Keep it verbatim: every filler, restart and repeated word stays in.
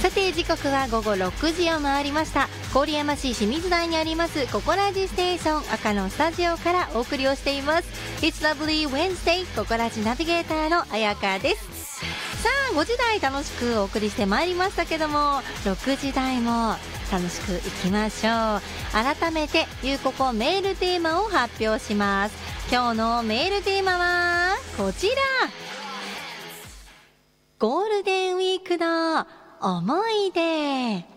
さて時刻は午後ろくじを回りました。郡山市清水台にありますココラジステーション赤のスタジオからお送りをしています。 It's Lovely Wednesday ココラジナビゲーターの彩香です。さあごじ台楽しくお送りしてまいりましたけども、ろくじ台も楽しくいきましょう。改めてゆうここメールテーマを発表します。今日のメールテーマはこちら、ゴールデンウィークの思い出。